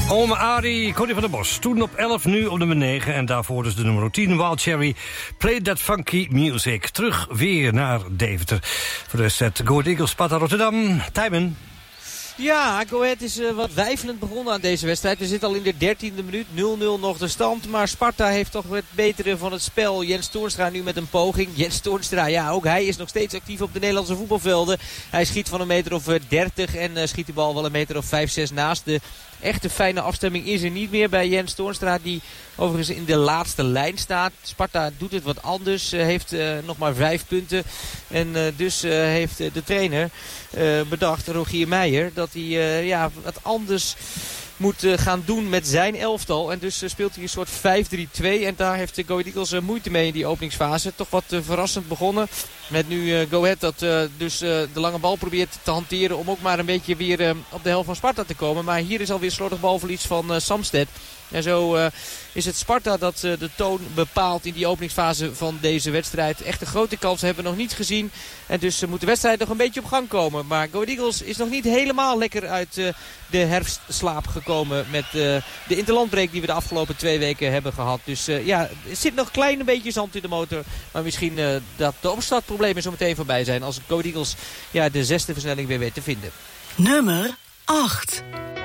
Ome Arie, Connie van der Bos. Toen op 11, nu op nummer 9. En daarvoor dus de nummer 10, Wild Cherry. Play That Funky Music. Terug weer naar Deventer. Voor de set Go Ahead Eagles, Sparta Rotterdam. Tijmen. Ja, Go Ahead is wat weifelend begonnen aan deze wedstrijd. We zitten al in de 13e minuut, 0-0 nog de stand. Maar Sparta heeft toch het betere van het spel. Jens Toornstra nu met een poging. Jens Toornstra, ja, ook hij is nog steeds actief op de Nederlandse voetbalvelden. Hij schiet van een meter of 30 en schiet de bal wel een meter of 5-6 naast. De echte fijne afstemming is er niet meer bij Jens Toornstra, die overigens in de laatste lijn staat. Sparta doet het wat anders, heeft nog maar 5 punten. En dus heeft de trainer bedacht, Rogier Meijer, dat hij wat anders moet gaan doen met zijn elftal. En dus speelt hij een soort 5-3-2. En daar heeft Go Ahead Eagles moeite mee in die openingsfase. Toch wat verrassend begonnen. Met nu Go Ahead dat dus de lange bal probeert te hanteren om ook maar een beetje weer op de helft van Sparta te komen. Maar hier is alweer slordig balverlies van Samsted. En zo is het Sparta dat de toon bepaalt in die openingsfase van deze wedstrijd. Echt een grote kans hebben we nog niet gezien. En dus moet de wedstrijd nog een beetje op gang komen. Maar Go Ahead Eagles is nog niet helemaal lekker uit de herfstslaap gekomen met de interlandbreek die we de afgelopen 2 weken hebben gehad. Dus er zit nog een klein beetje zand in de motor. Maar misschien dat de opstartproblemen zo meteen voorbij zijn als Go Ahead Eagles de 6e versnelling weer weet te vinden. Nummer 8.